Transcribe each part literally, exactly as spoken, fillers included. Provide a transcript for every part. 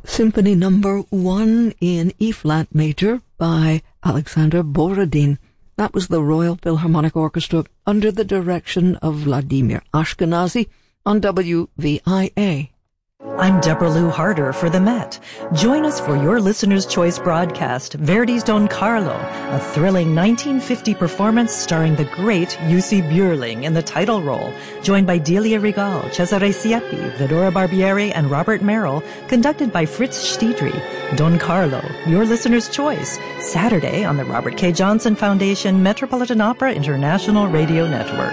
Symphony Number One in E-flat major by Alexander Borodin. That was the Royal Philharmonic Orchestra under the direction of Vladimir Ashkenazy on W V I A. I'm Deborah Lou Harder for the Met. Join us for your Listener's Choice broadcast, Verdi's Don Carlo, a thrilling nineteen fifty performance starring the great Jussi Björling in the title role, joined by Delia Regal, Cesare Siepi, Vidora Barbieri, and Robert Merrill, conducted by Fritz Stiedry. Don Carlo, your Listener's Choice, Saturday on the Robert K. Johnson Foundation Metropolitan Opera International Radio Network.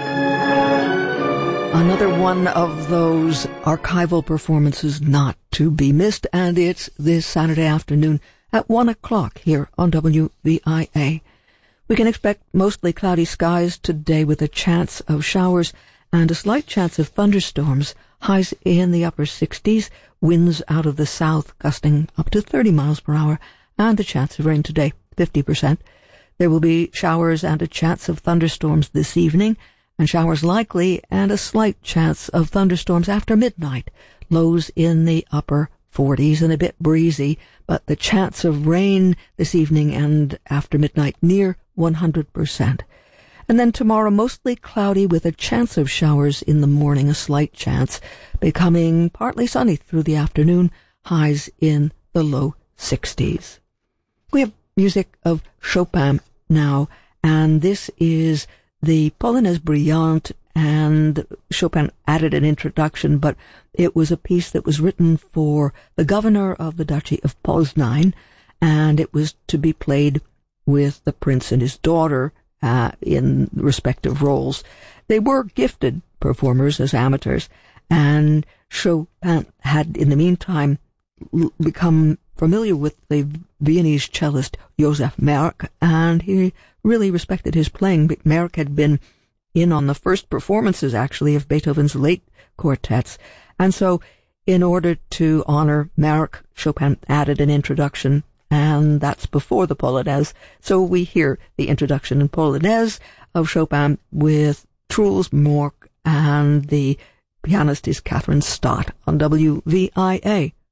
Another one of those archival performances not to be missed, and it's this Saturday afternoon at one o'clock here on W V I A. We can expect mostly cloudy skies today with a chance of showers and a slight chance of thunderstorms, highs in the upper sixties, winds out of the south gusting up to thirty miles per hour, and the chance of rain today, fifty percent. There will be showers and a chance of thunderstorms this evening, and showers likely and a slight chance of thunderstorms after midnight. Lows in the upper forties and a bit breezy, but the chance of rain this evening and after midnight near one hundred percent. And then tomorrow mostly cloudy with a chance of showers in the morning, a slight chance, becoming partly sunny through the afternoon, highs in the low sixties. We have music of Chopin now, and this is the Polonaise Brillante, and Chopin added an introduction, but it was a piece that was written for the governor of the Duchy of Poznań, and it was to be played with the prince and his daughter uh, in respective roles. They were gifted performers as amateurs, and Chopin had, in the meantime, l- become familiar with the Viennese cellist Joseph Merck, and he really respected his playing. Merck had been in on the first performances, actually, of Beethoven's late quartets, and so in order to honor Merck, Chopin added an introduction, and that's before the Polonaise. So we hear the introduction in Polonaise of Chopin with Truls Mork, and the pianist is Catherine Stott on W V I A.